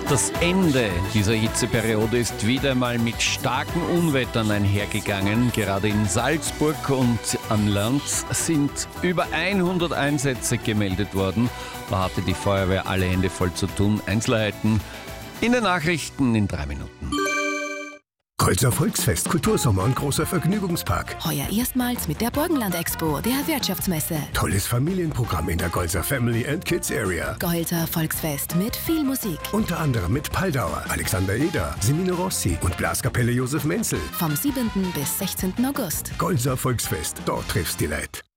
Das Ende dieser Hitzeperiode ist wieder einmal mit starken Unwettern einhergegangen. Gerade in Salzburg und an Land sind über 100 Einsätze gemeldet worden. Da hatte die Feuerwehr alle Hände voll zu tun. Einzelheiten in den Nachrichten in 3 Minuten. Golzer Volksfest, Kultursommer und großer Vergnügungspark. Heuer erstmals mit der Burgenland Expo, der Wirtschaftsmesse. Tolles Familienprogramm in der Golzer Family and Kids Area. Golzer Volksfest mit viel Musik. Unter anderem mit Paldauer, Alexander Eder, Semino Rossi und Blaskapelle Josef Menzel. Vom 7. bis 16. August. Golzer Volksfest, dort triffst die Leute.